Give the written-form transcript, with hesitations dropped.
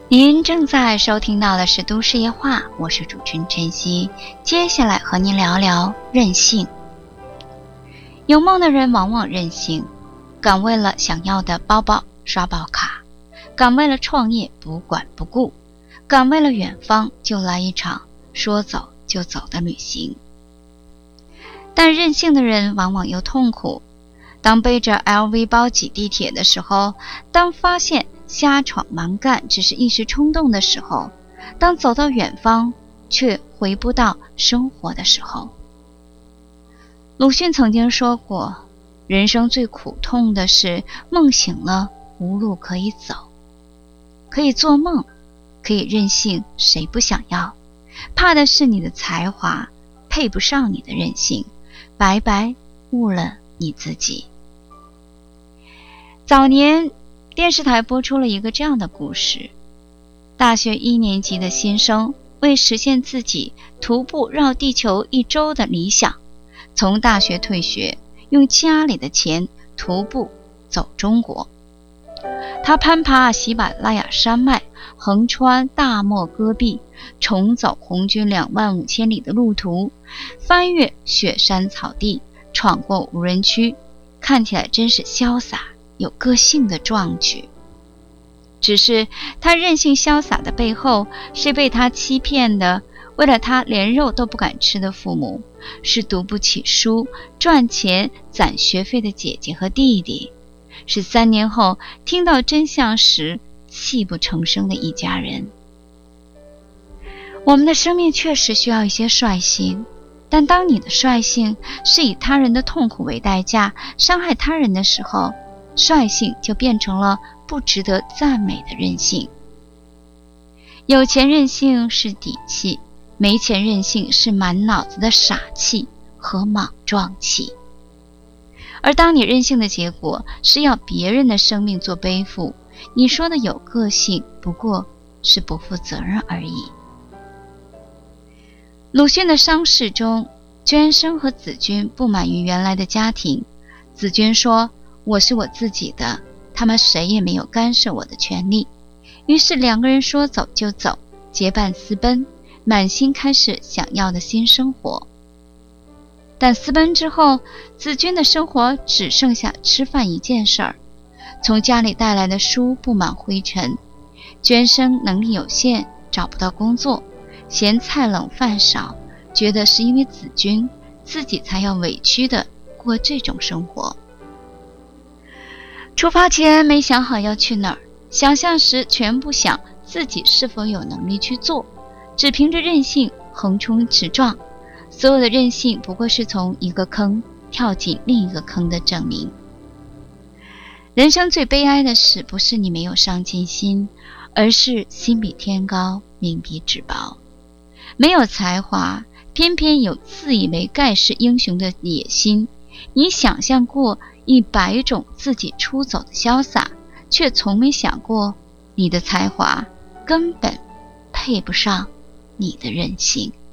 您正在收听到的是都市夜话，我是主持人晨曦。接下来和您聊聊任性。有梦的人往往任性，敢为了想要的包包刷爆卡，敢为了创业不管不顾，敢为了远方就来一场说走就走的旅行。但任性的人往往又痛苦，当背着 LV 包挤地铁的时候，当发现瞎闯蛮干只是一时冲动的时候，当走到远方却回不到生活的时候。鲁迅曾经说过，人生最苦痛的是梦醒了无路可以走。可以做梦，可以任性，谁不想要？怕的是你的才华配不上你的任性，白白误了你自己。早年电视台播出了一个这样的故事，大学1年级的新生为实现自己徒步绕地球1周的理想，从大学退学，用家里的钱徒步走中国。他攀爬喜马拉雅山脉，横穿大漠戈壁，重走红军25000里的路途，翻越雪山草地，闯过无人区，看起来真是潇洒有个性的壮举。只是他任性潇洒的背后，是被他欺骗的，为了他连肉都不敢吃的父母，是读不起书赚钱攒学费的姐姐和弟弟，是3年后听到真相时泣不成声的一家人。我们的生命确实需要一些率性，但当你的率性是以他人的痛苦为代价，伤害他人的时候，率性就变成了不值得赞美的任性。有钱任性是底气，没钱任性是满脑子的傻气和莽撞气。而当你任性的结果是要别人的生命做背负，你说的有个性不过是不负责任而已。鲁迅的伤逝中，娟生和子君不满于原来的家庭。子君说，我是我自己的，他们谁也没有干涉我的权利。于是2个人说走就走，结伴私奔，满心开始想要的新生活。但私奔之后，子君的生活只剩下吃饭一件事儿，从家里带来的书布满灰尘。娟生能力有限，找不到工作，嫌菜冷饭少，觉得是因为子君，自己才要委屈的过这种生活。出发前没想好要去哪儿，想象时全不想自己是否有能力去做，只凭着任性横冲直撞。所有的任性不过是从一个坑跳进另一个坑的证明。人生最悲哀的事不是你没有上进心，而是心比天高，命比纸薄。没有才华，偏偏有自以为盖世英雄的野心。你想象过100种自己出走的潇洒，却从没想过你的才华根本配不上你的任性。